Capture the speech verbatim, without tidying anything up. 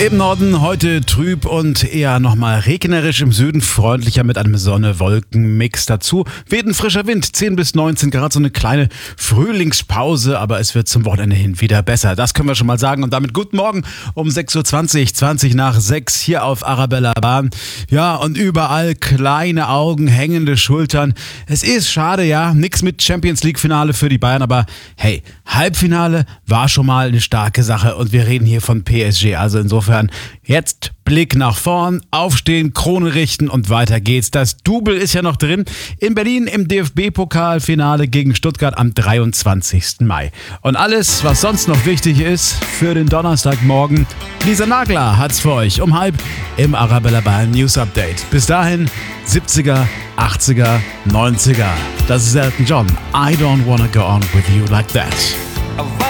Im Norden heute trüb und eher nochmal regnerisch, im Süden freundlicher mit einem Sonne-Wolken-Mix dazu. Weht ein frischer Wind, zehn bis neunzehn Grad, so eine kleine Frühlingspause, aber es wird zum Wochenende hin wieder besser. Das können wir schon mal sagen und damit guten Morgen um sechs Uhr zwanzig, zwanzig nach sechs hier auf Arabella Bahn. Ja, und überall kleine Augen, hängende Schultern. Es ist schade, ja, nix mit Champions-League-Finale für die Bayern, aber hey, Halbfinale war schon mal eine starke Sache und wir reden hier von P S G, also insofern jetzt Blick nach vorn, aufstehen, Krone richten und weiter geht's. Das Double ist ja noch drin. In Berlin im D F B-Pokalfinale gegen Stuttgart am dreiundzwanzigsten Mai. Und alles, was sonst noch wichtig ist für den Donnerstagmorgen, Lisa Nagler hat's für euch um halb im Arabella Bahn News Update. Bis dahin siebziger, achtziger, neunziger. Das ist Elton John. I don't wanna go on with you like that.